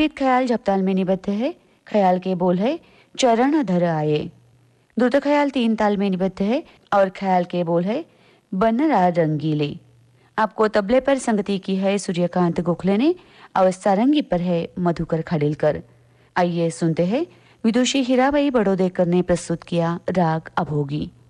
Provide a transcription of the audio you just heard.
विलंबित ख्याल जपताल में निबद्ध है। ख्याल के बोल है चरण धर आए। द्रुत ख्याल 3 ताल में निबद्ध है और ख्याल के बोल है बनरा रंगीले। आपको तबले पर संगति की है सूर्यकांत गोखले ने और सारंगी पर है मधुकर खाडिलकर। आइए सुनते हैं विदुषी हीराबाई बड़ौदेकर ने प्रस्तुत किया राग अभोगी।